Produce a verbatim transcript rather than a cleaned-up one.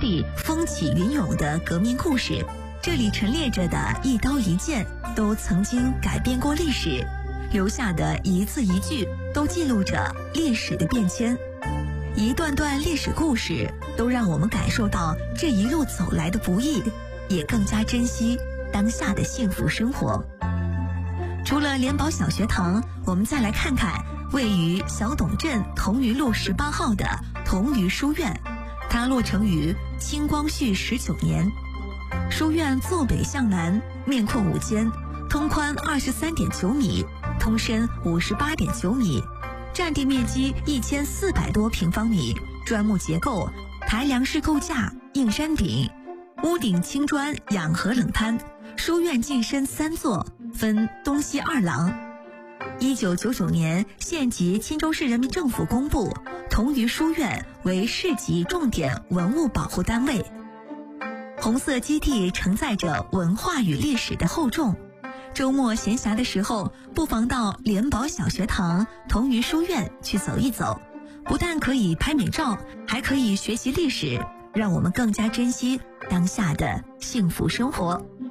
弟风起云涌的革命故事，这里陈列着的一刀一剑都曾经改变过历史，留下的一字一句都记录着历史的变迁。一段段历史故事都让我们感受到这一路走来的不易，也更加珍惜当下的幸福生活。除了联保小学堂，我们再来看看位于小董镇同余路十八号的同余书院，它落成于清光绪十九年。书院坐北向南，面阔五间，通宽二十三点九米，通深五十八点九米，占地面积一千四百多平方米，砖木结构，台梁式构架，硬山顶，屋顶青砖养和冷摊。书院进深三座，分东西二廊。一九九九年，县级钦州市人民政府公布同余书院为市级重点文物保护单位。红色基地承载着文化与历史的厚重。周末闲暇的时候，不妨到联保小学堂、同余书院去走一走，不但可以拍美照，还可以学习历史，让我们更加珍惜当下的幸福生活。